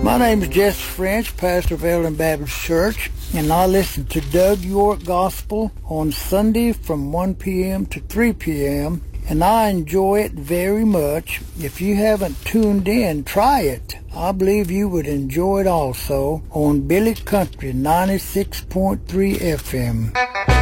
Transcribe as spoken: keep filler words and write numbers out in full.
My name is Jess French, pastor of Eldon Baptist Church, and I listen to Doug York Gospel on Sunday from one p.m. to three p.m., and I enjoy it very much. If you haven't tuned in, try it. I believe you would enjoy it also on Billy Country ninety-six point three F M.